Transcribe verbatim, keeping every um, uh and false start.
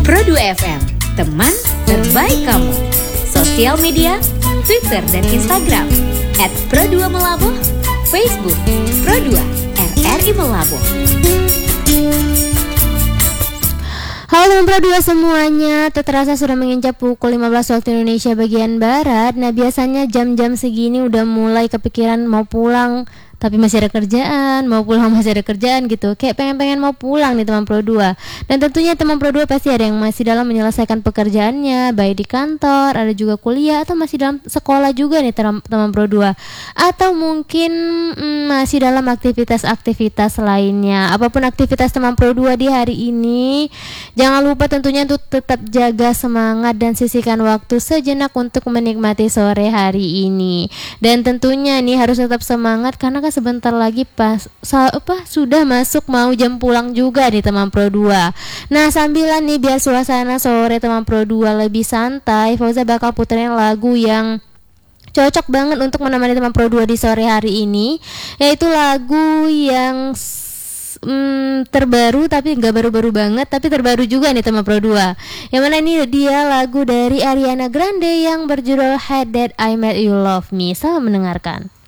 Pro dua F M, teman terbaik kamu. Sosial media, Twitter dan Instagram at Pro dua Melabuh, Facebook Pro dua R R I Melabuh. Halo teman Pro dua semuanya, tak terasa sudah menginjak pukul lima belas waktu Indonesia bagian Barat. Nah biasanya jam-jam segini udah mulai kepikiran mau pulang, tapi masih ada kerjaan, mau pulang masih ada kerjaan gitu. Kayak pengen-pengen mau pulang nih teman Pro dua. Dan tentunya teman Pro dua pasti ada yang masih dalam menyelesaikan pekerjaannya, baik di kantor, ada juga kuliah, atau masih dalam sekolah juga nih teman, teman Pro dua. Atau mungkin mm, masih dalam aktivitas-aktivitas lainnya. Apapun aktivitas teman Pro dua di hari ini, jangan lupa tentunya untuk tetap jaga semangat dan sisihkan waktu sejenak untuk menikmati sore hari ini. Dan tentunya nih harus tetap semangat karena sebentar lagi pas sa, apa sudah masuk mau jam pulang juga nih teman Pro dua. Nah sambilan nih biar suasana sore teman Pro dua lebih santai, Fauza bakal puterin lagu yang cocok banget untuk menemani teman Pro dua di sore hari ini, yaitu lagu yang Hmm, terbaru tapi nggak baru-baru banget, tapi terbaru juga nih teman Pro dua. Yang mana ini dia lagu dari Ariana Grande yang berjudul Had That I Met You Love Me. Selamat mendengarkan.